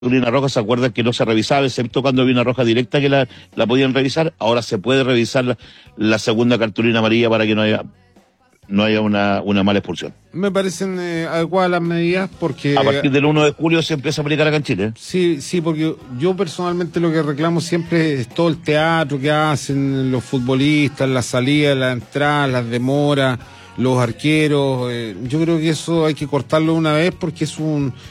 cartulina roja, ¿se acuerdan que no se revisaba, excepto cuando había una roja directa que la podían revisar? Ahora se puede revisar la segunda cartulina amarilla para que no haya una mala expulsión. Me parecen adecuadas las medidas porque... A partir del 1 de julio se empieza a aplicar acá en Chile. Sí, porque yo personalmente lo que reclamo siempre es todo el teatro que hacen los futbolistas, las salidas, las entradas, las demoras, los arqueros. Yo creo que eso hay que cortarlo de una vez porque es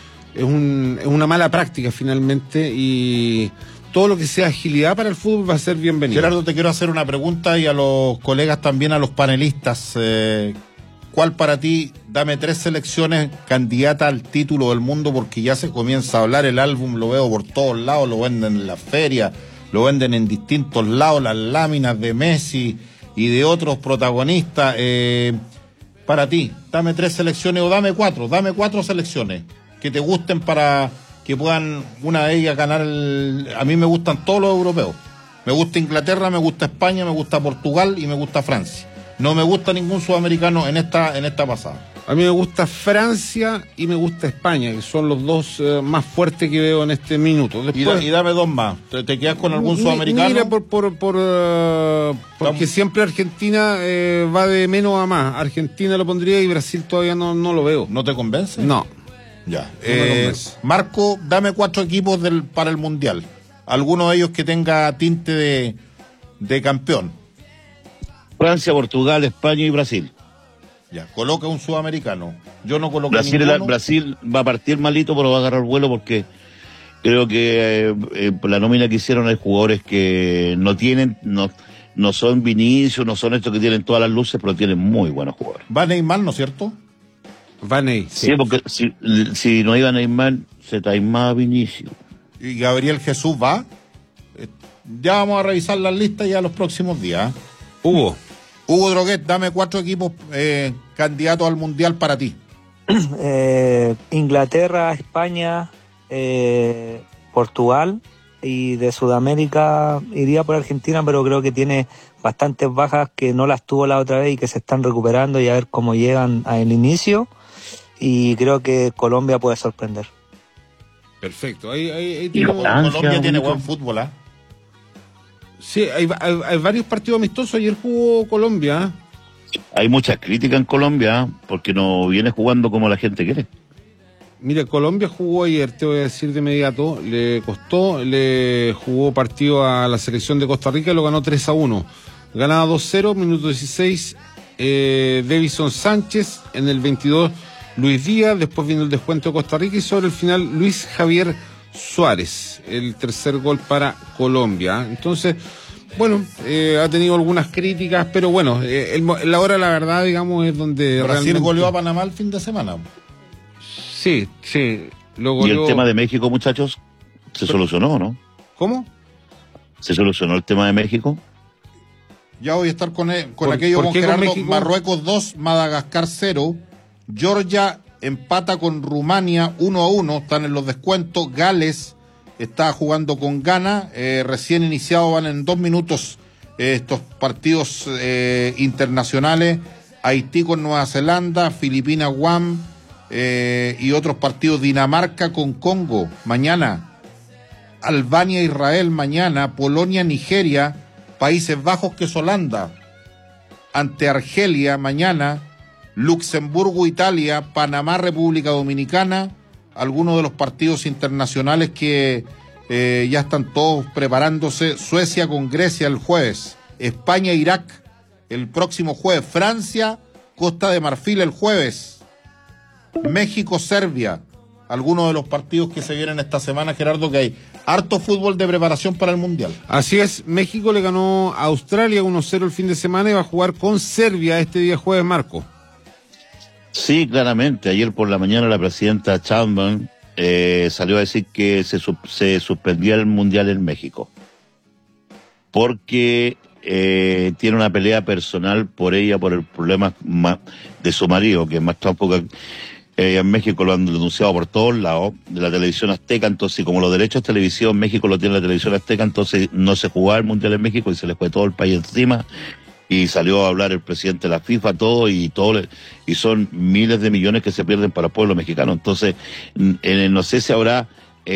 una mala práctica finalmente, y todo lo que sea agilidad para el fútbol va a ser bienvenido. Gerardo, te quiero hacer una pregunta, y a los colegas también, a los panelistas. ¿Cuál para ti, dame 3 selecciones candidatas al título del mundo? Porque ya se comienza a hablar, el álbum lo veo por todos lados, lo venden en la feria, lo venden en distintos lados, las láminas de Messi y de otros protagonistas. Para ti, dame 3 selecciones, o dame 4 selecciones que te gusten para que puedan una de ellas ganar A mí me gustan todos los europeos. Me gusta Inglaterra, me gusta España, me gusta Portugal y me gusta Francia. No me gusta ningún sudamericano en esta pasada. A mí me gusta Francia y me gusta España, que son los dos más fuertes que veo en este minuto. Después, y dame 2 más. ¿Te quedas con algún sudamericano? Mira, porque siempre Argentina va de menos a más. Argentina lo pondría y Brasil todavía no lo veo. ¿No te convence? No. Ya. Marco, dame 4 equipos para el Mundial. Alguno de ellos que tenga tinte de campeón. Francia, Portugal, España y Brasil. Ya, coloca un sudamericano. Yo no coloco ninguno. Brasil va a partir malito, pero va a agarrar vuelo porque creo que la nómina que hicieron hay jugadores que no son Vinicius, no son estos que tienen todas las luces, pero tienen muy buenos jugadores. Va Neymar, ¿no es cierto? Va Neymar. Sí, porque si no iba Neymar, se taimaba Vinicius. ¿Y Gabriel Jesús va? Ya vamos a revisar las listas ya los próximos días. Hugo Droguet, dame 4 equipos candidatos al Mundial para ti. Inglaterra, España, Portugal, y de Sudamérica iría por Argentina, pero creo que tiene bastantes bajas que no las tuvo la otra vez y que se están recuperando, y a ver cómo llegan al inicio, y creo que Colombia puede sorprender. Perfecto. Ahí Colombia tiene buen fútbol, ¿ah? Sí, hay varios partidos amistosos. Ayer jugó Colombia. Hay muchas críticas en Colombia porque no viene jugando como la gente quiere. Mira, Colombia jugó ayer, te voy a decir de inmediato, le costó, le jugó partido a la selección de Costa Rica y lo ganó 3-1. Ganaba 2-0, minuto 16, Davison Sánchez, en el 22 Luis Díaz, después vino el descuento de Costa Rica y sobre el final Luis Javier Suárez, el tercer gol para Colombia. Entonces, bueno, ha tenido algunas críticas, pero bueno, la hora de la verdad, digamos, es donde Brasil realmente... goleó a Panamá el fin de semana. Sí, lo goleó. Y el tema de México, muchachos, se solucionó, ¿no? ¿Cómo? ¿Se solucionó el tema de México? Ya voy a estar con aquello con Gerardo. Marruecos 2, Madagascar 0, Georgia empata con Rumania 1-1, están en los descuentos. Gales está jugando con Ghana, recién iniciado, van en 2 minutos estos partidos internacionales. Haití con Nueva Zelanda, Filipinas, Guam, y otros partidos. Dinamarca con Congo mañana, Albania, Israel mañana, Polonia, Nigeria, Países Bajos, que es Holanda, ante Argelia mañana, Luxemburgo, Italia, Panamá, República Dominicana. Algunos de los partidos internacionales que ya están todos preparándose. Suecia con Grecia el jueves, España, Irak el próximo jueves, Francia, Costa de Marfil el jueves, México, Serbia. Algunos de los partidos que se vienen esta semana, Gerardo, que hay harto fútbol de preparación para el Mundial. Así es, México le ganó a Australia 1-0 el fin de semana y va a jugar con Serbia este día jueves, Marco. Sí, claramente. Ayer por la mañana la presidenta Sheinbaum salió a decir que se suspendía el Mundial en México porque tiene una pelea personal por ella, por el problema de su marido, que es más tampoco en México lo han denunciado por todos lados, de la televisión azteca. Entonces, como los derechos de televisión México lo tiene la televisión azteca, entonces no se jugaba el Mundial en México y se le fue todo el país encima. Y salió a hablar el presidente de la FIFA, y son miles de millones que se pierden para el pueblo mexicano. Entonces, no sé si habrá